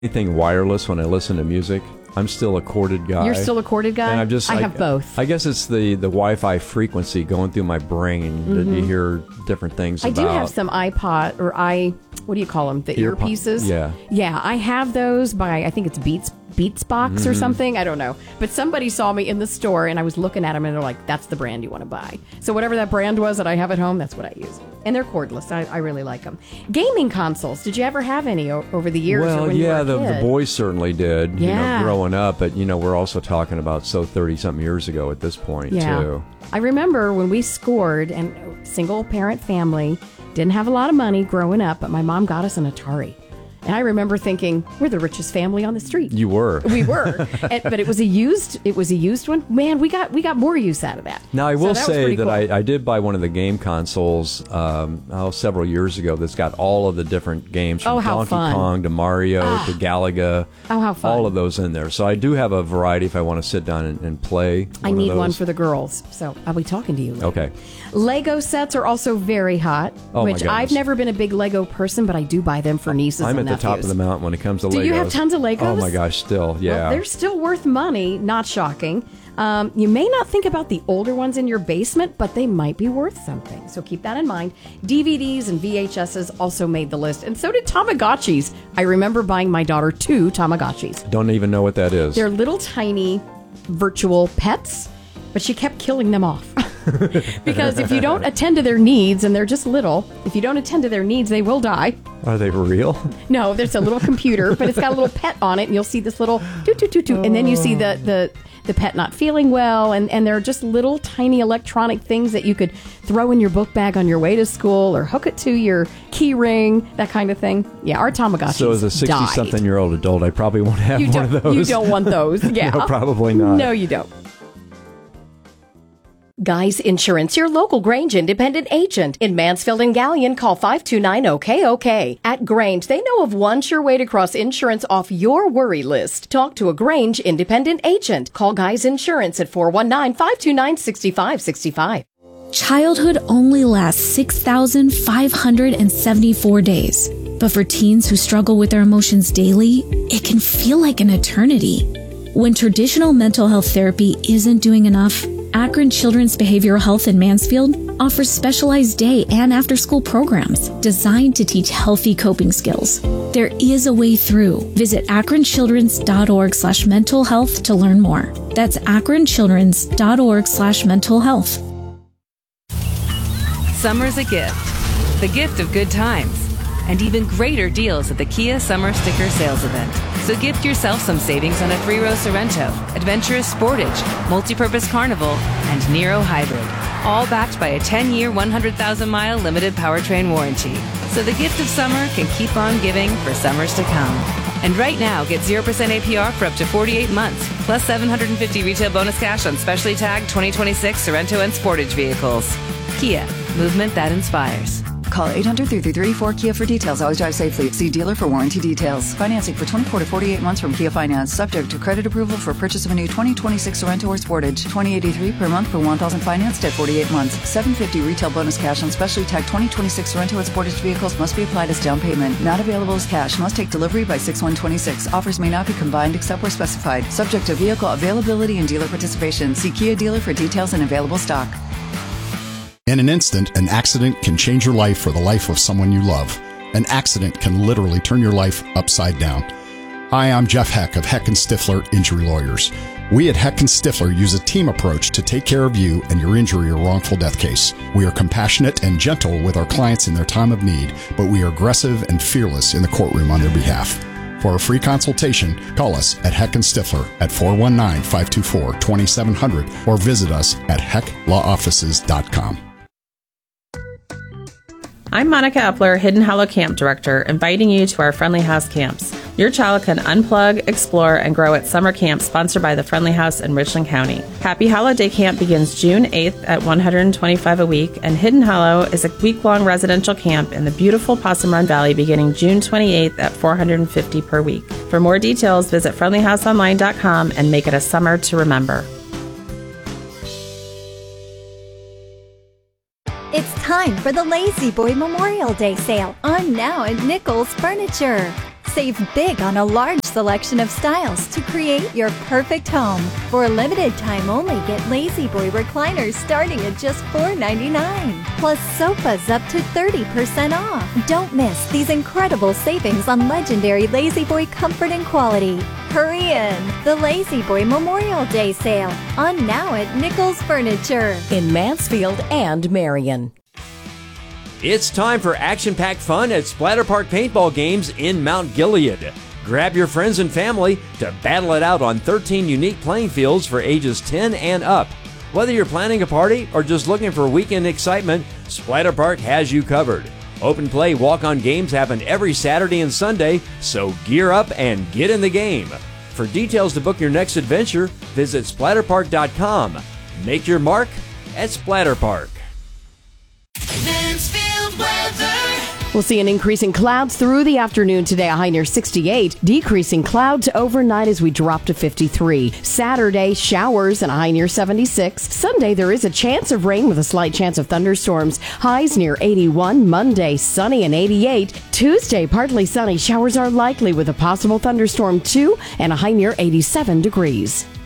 Anything wireless when I listen to music. I'm still a corded guy. You're still a corded guy? And I have both. I guess it's the Wi-Fi frequency going through my brain that you hear different things about. I do have some iPod, or what do you call them? The earpieces? Yeah. Yeah, I have those by, I think it's Beats Box or something. I don't know. But somebody saw me in the store and I was looking at them and they're like, that's the brand you want to buy. So whatever that brand was that I have at home, that's what I use. And they're cordless. I really like them. Gaming consoles. Did you ever have any over the years? Well, or when you were a the kid? boys certainly did, Yeah. growing up. But, we're also talking about 30-something years ago at this point, too. I remember when we scored, and single parent family, didn't have a lot of money growing up, but my mom got us an Atari. And I remember thinking, we're the richest family on the street. You were. We were. But it was a used one. Man, we got more use out of that. Now, I will say that cool. I did buy one of the game consoles several years ago that's got all of the different games from Donkey Kong to Mario to Galaga. Oh, how fun. All of those in there. So I do have a variety if I want to sit down and play. I need one for the girls. So I'll be talking to you later. Okay. Lego sets are also very hot, which I've never been a big Lego person, but I do buy them for nieces and nephews. The top of the mountain when it comes to Legos. Do you have tons of Legos? Oh my gosh, still, yeah. Well, they're still worth money, not shocking. You may not think about the older ones in your basement, but they might be worth something. So keep that in mind. DVDs and VHSs also made the list, and so did Tamagotchis. I remember buying my daughter 2 Tamagotchis. Don't even know what that is. They're little tiny virtual pets, but she kept killing them off. Because if you don't attend to their needs, and they're just little, if you don't attend to their needs, they will die. Are they real? No, there's a little computer, but it's got a little pet on it, and you'll see this little toot, and then you see the pet not feeling well, and they're just little tiny electronic things that you could throw in your book bag on your way to school, or hook it to your key ring, that kind of thing. Yeah, our Tamagotchis So as a 60-something-year-old adult, I probably won't have one of those. You don't want those, yeah. No, probably not. No, you don't. Guys Insurance, your local Grange independent agent. In Mansfield and Gallion, call 529-OK-OK. At Grange, they know of one sure way to cross insurance off your worry list. Talk to a Grange independent agent. Call Guys Insurance at 419-529-6565. Childhood only lasts 6,574 days. But for teens who struggle with their emotions daily, it can feel like an eternity. When traditional mental health therapy isn't doing enough, Akron Children's Behavioral Health in Mansfield offers specialized day and after-school programs designed to teach healthy coping skills. There is a way through. Visit akronchildrens.org/mental health to learn more. That's akronchildrens.org/mental health. Summer's a gift. The gift of good times. And even greater deals at the Kia Summer Sticker Sales Event. So gift yourself some savings on a 3-row Sorrento, Adventurous Sportage, Multipurpose Carnival, and Nero Hybrid. All backed by a 10-year, 100,000-mile limited powertrain warranty. So the gift of summer can keep on giving for summers to come. And right now, get 0% APR for up to 48 months, plus $750 retail bonus cash on specially tagged 2026 Sorrento and Sportage vehicles. Kia, movement that inspires. Call 800-333-4KIA for details. Always drive safely. See dealer for warranty details. Financing for 24 to 48 months from Kia Finance. Subject to credit approval for purchase of a new 2026 Sorrento or Sportage. $20.83 per month per 1,000 financed at 48 months. $750 retail bonus cash on specially tagged 2026 Sorrento and Sportage vehicles must be applied as down payment. Not available as cash. Must take delivery by 6/1/26. Offers may not be combined except where specified. Subject to vehicle availability and dealer participation. See Kia dealer for details and available stock. In an instant, an accident can change your life or the life of someone you love. An accident can literally turn your life upside down. Hi, I'm Jeff Heck of Heck & Stifler Injury Lawyers. We at Heck & Stifler use a team approach to take care of you and your injury or wrongful death case. We are compassionate and gentle with our clients in their time of need, but we are aggressive and fearless in the courtroom on their behalf. For a free consultation, call us at Heck & Stifler at 419-524-2700 or visit us at hecklawoffices.com. I'm Monica Epler, Hidden Hollow Camp Director, inviting you to our Friendly House camps. Your child can unplug, explore, and grow at summer camp sponsored by the Friendly House in Richland County. Happy Holiday Camp begins June 8th at $125 a week, and Hidden Hollow is a week-long residential camp in the beautiful Possum Run Valley beginning June 28th at $450 per week. For more details, visit friendlyhouseonline.com and make it a summer to remember. It's time for the Lazy Boy Memorial Day sale on Now at Nichols Furniture. Save big on a large selection of styles to create your perfect home. For a limited time only, get La-Z-Boy recliners starting at just $4.99. Plus sofas up to 30% off. Don't miss these incredible savings on legendary La-Z-Boy comfort and quality. Hurry in! The La-Z-Boy Memorial Day sale on now at Nichols Furniture in Mansfield and Marion. It's time for action-packed fun at Splatter Park paintball games in Mount Gilead. Grab your friends and family to battle it out on 13 unique playing fields for ages 10 and up. Whether you're planning a party or just looking for weekend excitement, Splatter Park has you covered. Open play walk-on games happen every Saturday and Sunday, so gear up and get in the game. For details to book your next adventure, visit splatterpark.com. Make your mark at Splatter Park. Mansfield weather. We'll see an increase in clouds through the afternoon today, a high near 68. Decreasing clouds overnight as we drop to 53. Saturday, showers and a high near 76. Sunday, there is a chance of rain with a slight chance of thunderstorms. Highs near 81. Monday, sunny and 88. Tuesday, partly sunny. Showers are likely with a possible thunderstorm too, and a high near 87 degrees.